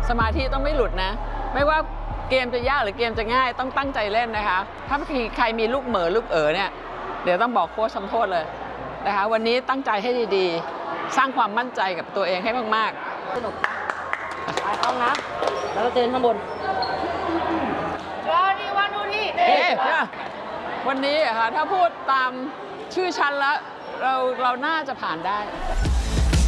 สมาธิต้องไม่หลุดนะไม่ว่าเกมจะยากหรือเกมจะง่ายต้องตั้งใจเล่นนะคะถ้าใครมีลูกเหม่อลูกเนี่ยเดี๋ยวต้องบอกโค้ชทำโทษเลยนะคะวันนี้ตั้งใจให้ดีๆสร้างความมั่นใจกับตัวเองให้มากๆสนุกไปต้องนะแล้วก็เจนข้างบนวันนี้ค่ะถ้าพูดตามชื่อชั้นแล้วเราน่าจะผ่านได้